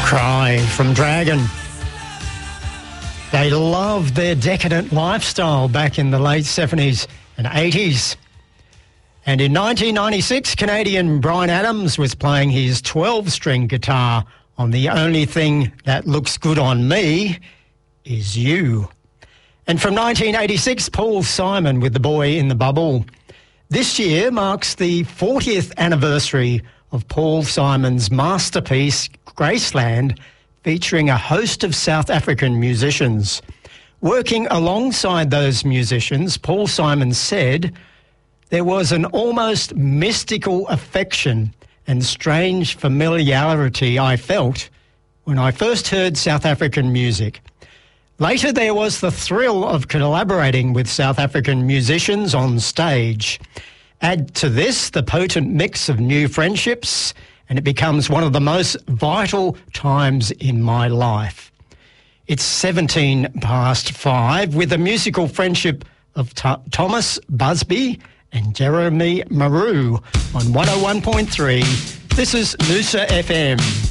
Cry from Dragon. They loved their decadent lifestyle back in the late 70s and 80s. And in 1996, Canadian Bryan Adams was playing his 12-string guitar on The Only Thing That Looks Good on Me Is You. And from 1986, Paul Simon with The Boy in the Bubble. This year marks the 40th anniversary of Paul Simon's masterpiece, Graceland, featuring a host of South African musicians. Working alongside those musicians, Paul Simon said, "There was an almost mystical affection and strange familiarity I felt when I first heard South African music. Later there was the thrill of collaborating with South African musicians on stage. Add to this the potent mix of new friendships, and it becomes one of the most vital times in my life." It's 17 past 5 with the musical friendship of Thomas Busby and Jeremy Maru on 101.3. This is Noosa FM.